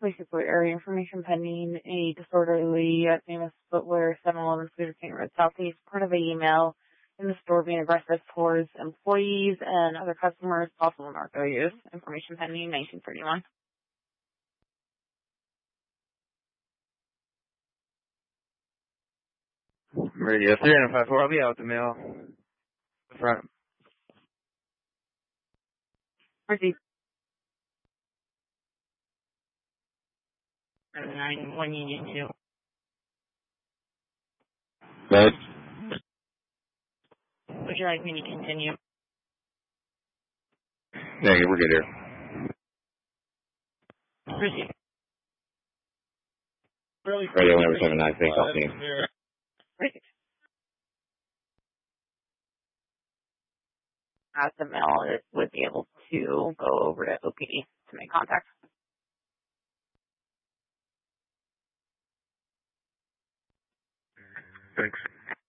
Police report area information pending a disorderly famous footwear 7-Eleven Cedar King Road Southeast. Part of the email in the store being aggressive towards employees and other customers, possible narco use. Information pending 1931. Radio 354, I'll be out with the mail. The front. Receive. 9-1 Union 2. Good. Would you like me to continue? Yeah, we're good here. Receive. Radio number 79, thanks, I'll see. Receive. As the mail, it would be able to go over to OPD to make contact. Thanks.